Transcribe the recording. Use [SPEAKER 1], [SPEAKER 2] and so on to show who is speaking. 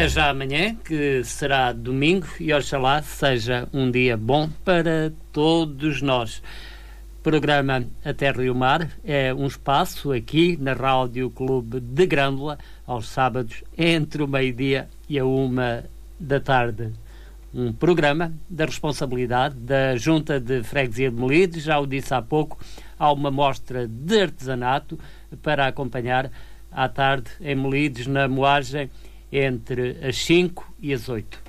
[SPEAKER 1] Até já amanhã, que será domingo, e oxalá seja um dia bom para todos nós. O programa A Terra e o Mar é um espaço aqui na Rádio Clube de Grândola, aos sábados, entre o meio-dia e a 1h da tarde. Um programa da responsabilidade da Junta de Freguesia de Melides. Já o disse há pouco, há uma mostra de artesanato para acompanhar à tarde em Melides, na moagem, entre as 5 e as 8.